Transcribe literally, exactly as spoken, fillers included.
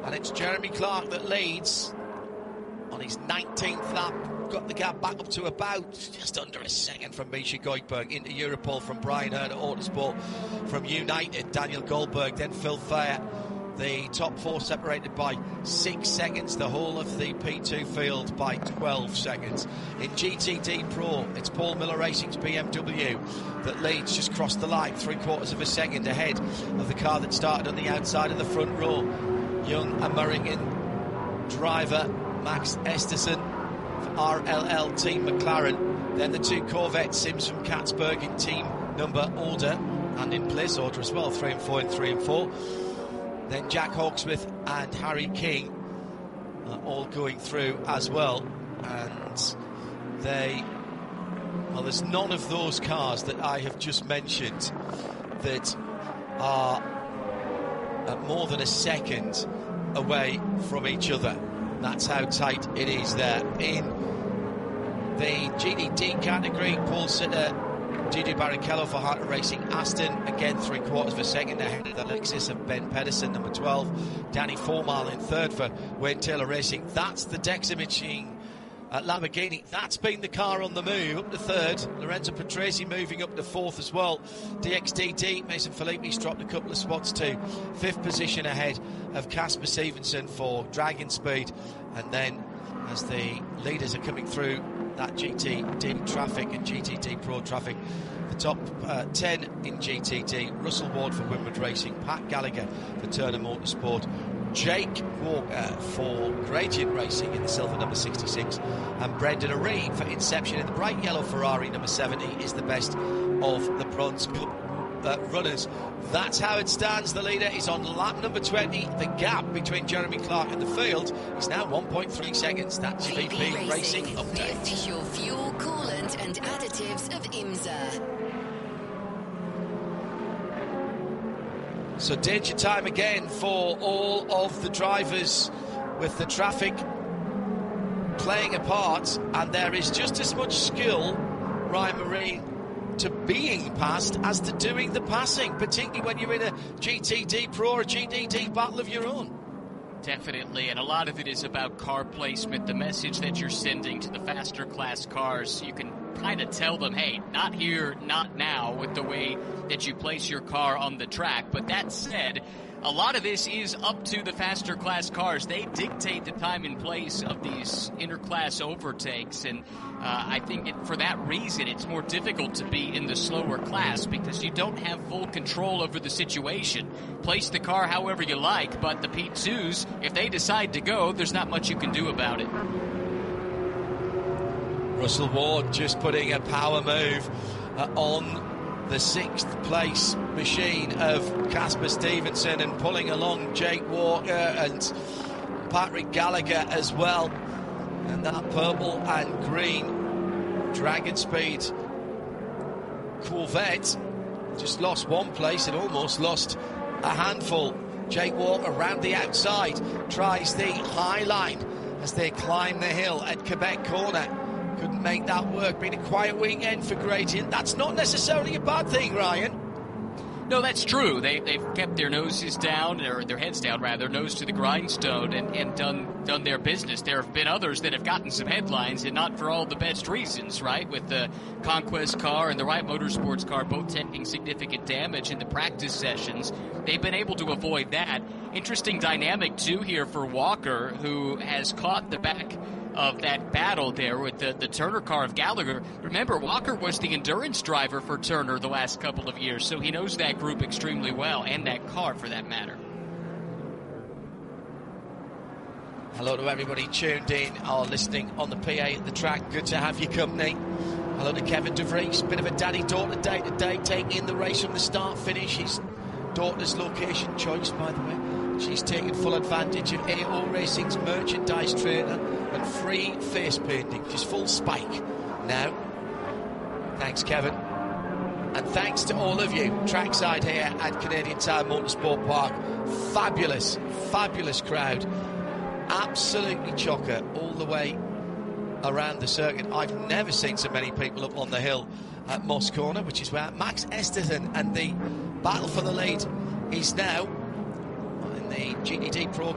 And it's Jeremy Clark that leads on his nineteenth lap. Got the gap back up to about just under a second from Misha Goldberg. Into Europol from Brian Hurd at Autosport. From United, Daniel Goldberg, then Phil Fair. The top four separated by six seconds. The whole of the P two field by twelve seconds. In G T D Pro, it's Paul Miller Racing's B M W that leads, just crossed the line, three quarters of a second ahead of the car that started on the outside of the front row. Young American driver Max Esterson for R L L Team McLaren. Then the two Corvette Sims from Katzberg in team number order and in place order as well, three and four and three and four. Then Jack Hawksmith and Harry King are all going through as well. And they, well, there's none of those cars that I have just mentioned that are at more than a second away from each other. That's how tight it is there. In the G D D category, Paul Sitter, Gigi Barrichello for Hunter Racing Aston, again three quarters of a second ahead of Alexis and Ben Pedersen, number twelve. Danny Formal in third for Wayne Taylor Racing. That's the Dexa machine at Lamborghini. That's been the car on the move up to third. Lorenzo Patrese moving up to fourth as well. D X D D, Mason Filippi's dropped a couple of spots to fifth position ahead of Casper Stevenson for Dragon Speed. And then as the leaders are coming through that G T D traffic and G T D Pro traffic, the top uh, ten in G T D, Russell Ward for Winward Racing, Pat Gallagher for Turner Motorsport, Jake Walker for Gradient Racing in the silver number sixty-six, and Brendan Aree for Inception in the bright yellow Ferrari number seventy is the best of the Bronze Club uh, runners. That's how it stands. The leader is on lap number twenty. The gap between Jeremy Clark and the field is now one point three seconds. That's V P Racing, Racing update. The official fuel, coolant and additives of IMSA. So danger time again for all of the drivers, with the traffic playing a part, and there is just as much skill, Ryan Marine, to being passed as to doing the passing, particularly when you're in a G T D Pro or a G T D battle of your own. Definitely, and a lot of it is about car placement, the message that you're sending to the faster class cars. You can kind of tell them, hey, not here, not now, with the way that you place your car on the track. But that said, a lot of this is up to the faster class cars. They dictate the time and place of these interclass overtakes, and uh, I think it, for that reason it's more difficult to be in the slower class because you don't have full control over the situation. Place the car however you like, but the P twos, if they decide to go, there's not much you can do about it. Russell Ward just putting a power move uh, on the sixth place machine of Casper Stevenson and pulling along Jake Walker and Patrick Gallagher as well. And that purple and green Dragon Speed Corvette just lost one place and almost lost a handful. Jake Walker around the outside tries the high line as they climb the hill at Quebec Corner. Couldn't make that work. Been a quiet weekend for Gradient. That's not necessarily a bad thing, Ryan. No, that's true. They, they've kept their noses down, or their heads down, rather, nose to the grindstone, and, and done done their business. There have been others that have gotten some headlines, and not for all the best reasons, right? With the Conquest car and the Wright Motorsports car both taking significant damage in the practice sessions. They've been able to avoid that. Interesting dynamic, too, here for Walker, who has caught the back of that battle there with the, the Turner car of Gallagher. Remember, Walker was the endurance driver for Turner the last couple of years, so he knows that group extremely well, and that car for that matter. Hello to everybody tuned in or listening on the P A at the track. Good to have your company. Hello to Kevin De Vries. Bit of a daddy-daughter day today, taking the race from the start-finish. His daughter's location choice, by the way. She's taken full advantage of A O Racing's merchandise trainer and free face painting. Just full spike now. Thanks, Kevin. And thanks to all of you, trackside here at Canadian Tire Motorsport Park. Fabulous, fabulous crowd. Absolutely chocker all the way around the circuit. I've never seen so many people up on the hill at Moss Corner, which is where Max Esterson and the battle for the lead is now in the G T D Pro